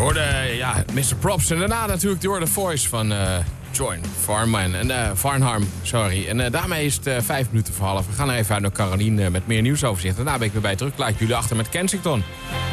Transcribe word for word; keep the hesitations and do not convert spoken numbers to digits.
hoorde, ja, mister Props. En daarna natuurlijk door de voice van uh, Join Farnham. En, uh, Farnham, sorry. En uh, daarmee is het uh, vijf minuten voor half. We gaan er even uit naar Caroline uh, met meer nieuwsoverzicht. Daarna ben ik weer bij terug. Laat ik jullie achter met Kensington.